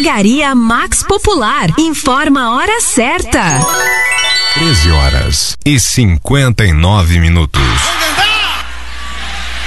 Drogaria Max Popular. Informa a hora certa. 13h59.